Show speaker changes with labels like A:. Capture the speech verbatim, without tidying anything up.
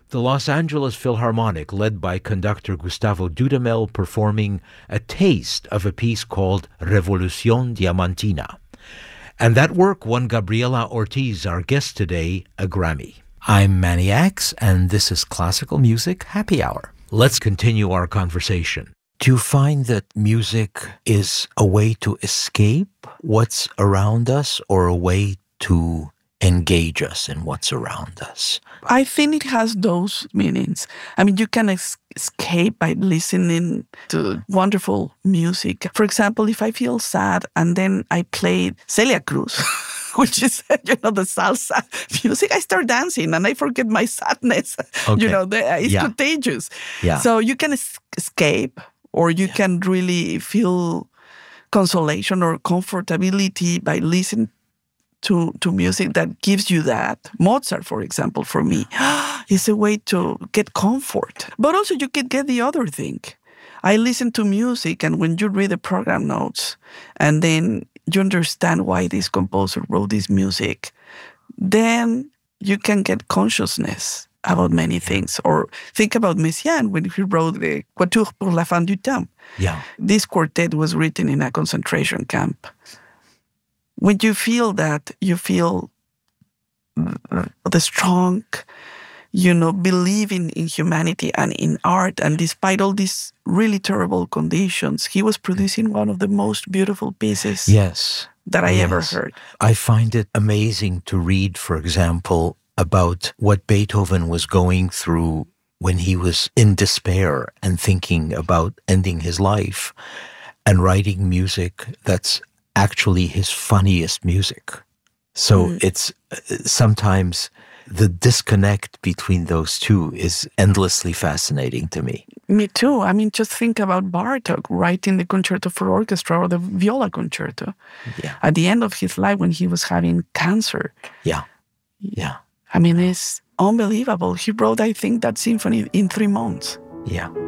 A: the Los Angeles Philharmonic, led by conductor Gustavo Dudamel, performing a taste of a piece called Revolución Diamantina. And that work won Gabriela Ortiz, our guest today, a Grammy. I'm Manny Axe, and this is Classical Music Happy Hour. Let's continue our conversation. Do you find that music is a way to escape what's around us or a way to engage us in what's around us?
B: I think it has those meanings. I mean, you can es- escape by listening to wonderful music. For example, if I feel sad and then I play Celia Cruz, which is, you know, the salsa music, I start dancing and I forget my sadness. Okay. You know, the, it's yeah. contagious. Yeah. So you can es- escape or you yeah. can really feel consolation or comfortability by listening to, to music that gives you that. Mozart, for example, for me, is a way to get comfort. But also you can get the other thing. I listen to music, and when you read the program notes, and then you understand why this composer wrote this music, then you can get consciousness about many things. Or think about Messiaen when he wrote the Quatuor pour la fin du temps.
A: Yeah.
B: This quartet was written in a concentration camp. When you feel that, you feel the strong, you know, believing in humanity and in art. And despite all these really terrible conditions, he was producing one of the most beautiful pieces
A: yes.
B: that I
A: yes.
B: ever heard.
A: I find it amazing to read, for example, about what Beethoven was going through when he was in despair and thinking about ending his life and writing music that's actually his funniest music. So mm. it's uh, sometimes the disconnect between those two is endlessly fascinating to me.
B: Me too. I mean, just think about Bartók writing the concerto for orchestra or the viola concerto.
A: Yeah.
B: At the end of his life when he was having cancer.
A: Yeah. Yeah.
B: I mean, it's unbelievable. He wrote, I think, that symphony in three months.
A: Yeah.